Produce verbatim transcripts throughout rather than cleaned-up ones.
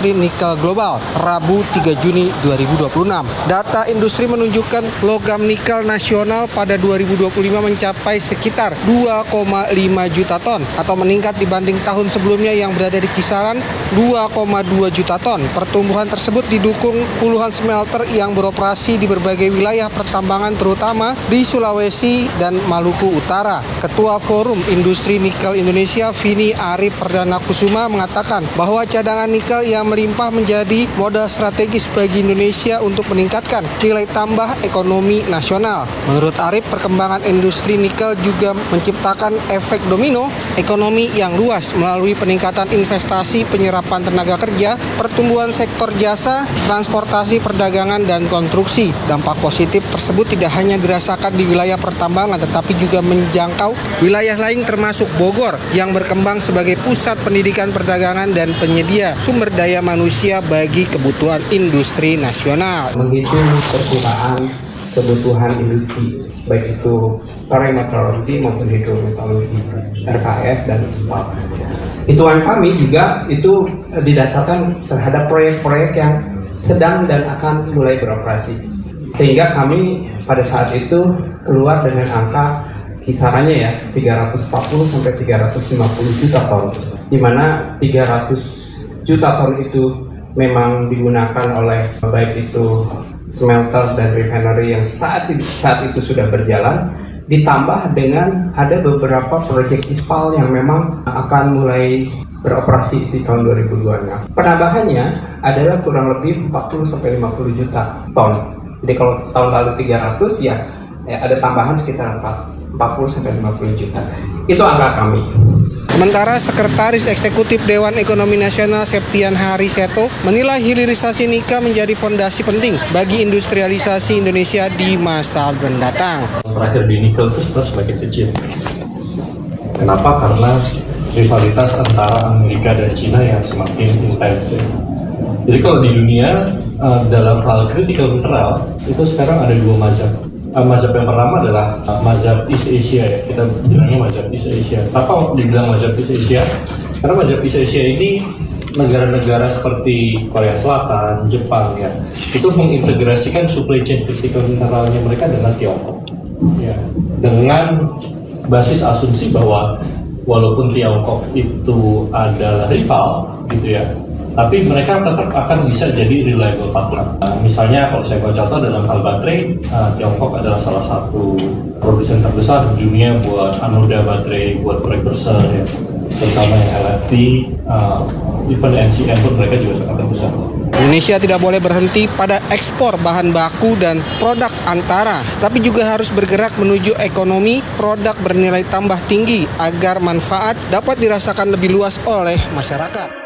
industri nikel global, Rabu tiga Juni dua ribu dua puluh enam. Data industri menunjukkan logam nikel nasional pada dua ribu dua puluh lima mencapai sekitar dua koma lima juta ton atau meningkat dibanding tahun sebelumnya yang berada di kisaran dua koma dua juta ton. Pertumbuhan tersebut didukung puluhan smelter yang beroperasi di berbagai wilayah pertambangan terutama di Sulawesi dan Maluku Utara. Ketua Forum Industri Nikel Indonesia, Vini Arif Perdana Kusuma, mengatakan bahwa cadangan nikel yang melimpah menjadi modal strategis bagi Indonesia untuk meningkatkan nilai tambah ekonomi nasional. Menurut Arif, perkembangan industri nikel juga menciptakan efek domino ekonomi yang luas melalui peningkatan investasi, penyerapan tenaga kerja, pertumbuhan sektor jasa, transportasi, perdagangan, dan konstruksi. Dampak positif tersebut tidak hanya dirasakan di wilayah pertambangan tetapi juga menjangkau wilayah lain termasuk Bogor yang berkembang sebagai pusat pendidikan, perdagangan, dan penyedia sumber daya manusia bagi kebutuhan industri nasional. Menghitung perkiraan kebutuhan industri, baik itu parameteorologi maupun hidrometeorologi, R K F dan ISPAT. Hitungan kami juga itu didasarkan terhadap proyek-proyek yang sedang dan akan mulai beroperasi. Sehingga kami pada saat itu keluar dengan angka kisarannya ya tiga ratus empat puluh sampai tiga ratus lima puluh juta ton, di mana tiga ratus juta ton itu memang digunakan oleh baik itu smelter dan refinery yang saat itu, saat itu sudah berjalan, ditambah dengan ada beberapa proyek ISPAL yang memang akan mulai beroperasi di tahun dua ribu dua puluh enam. Penambahannya adalah kurang lebih empat puluh sampai lima puluh juta ton. Jadi kalau tahun lalu tiga ratus ya, ya ada tambahan sekitar empat puluh sampai lima puluh juta. Itu angka kami. Sementara Sekretaris Eksekutif Dewan Ekonomi Nasional Septian Hari Seto menilai hilirisasi nikel menjadi fondasi penting bagi industrialisasi Indonesia di masa mendatang. Terakhir di nikel itu sebenarnya semakin kecil. Kenapa? Karena rivalitas antara Amerika dan Cina yang semakin intens. Jadi kalau di dunia dalam hal critical mineral itu sekarang ada dua mazhab. Uh, mazhab yang pertama adalah uh, mazhab East Asia ya, kita bilangnya mazhab East Asia. Kenapa dibilang mazhab East Asia? Karena mazhab East Asia ini negara-negara seperti Korea Selatan, Jepang ya, itu mengintegrasikan supply chain critical mineralnya mereka dengan Tiongkok. Ya, dengan basis asumsi bahwa walaupun Tiongkok itu adalah rival gitu ya, tapi mereka tetap akan bisa jadi reliable partner. Uh, misalnya kalau saya bawa contoh dalam hal baterai, uh, Tiongkok adalah salah satu produsen terbesar di dunia buat anoda baterai, buat precursor ya, terutama yang L F P, uh, even N C M pun mereka juga sangat besar. Indonesia tidak boleh berhenti pada ekspor bahan baku dan produk antara, tapi juga harus bergerak menuju ekonomi produk bernilai tambah tinggi agar manfaat dapat dirasakan lebih luas oleh masyarakat.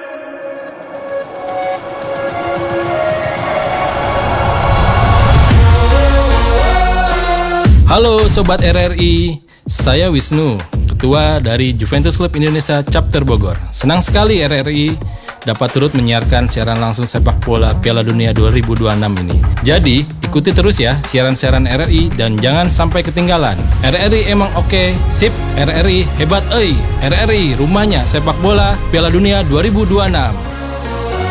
Halo Sobat R R I, saya Wisnu, Ketua dari Juventus Club Indonesia Chapter Bogor. Senang sekali R R I dapat turut menyiarkan siaran langsung sepak bola Piala Dunia dua ribu dua puluh enam ini. Jadi, ikuti terus ya siaran-siaran R R I dan jangan sampai ketinggalan. R R I emang oke, sip, R R I hebat euy. R R I rumahnya sepak bola Piala Dunia dua ribu dua puluh enam.